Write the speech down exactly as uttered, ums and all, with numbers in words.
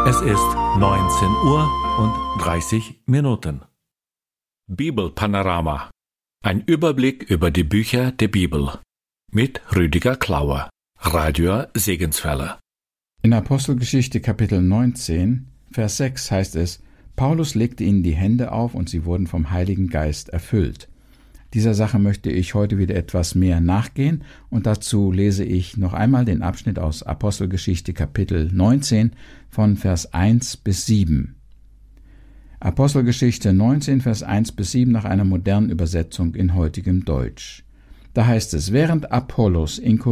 Es ist neunzehn Uhr und dreißig Minuten. Bibelpanorama. Ein Überblick über die Bücher der Bibel. Mit Rüdiger Klauer, Radio Segenswelle. In Apostelgeschichte Kapitel neunzehn, Vers sechs heißt es: Paulus legte ihnen die Hände auf und sie wurden vom Heiligen Geist erfüllt. Dieser Sache möchte ich heute wieder etwas mehr nachgehen und dazu lese ich noch einmal den Abschnitt aus Apostelgeschichte Kapitel neunzehn von Vers eins bis sieben. Apostelgeschichte neunzehn, Vers eins bis sieben nach einer modernen Übersetzung in heutigem Deutsch. Da heißt es: Während Apollos in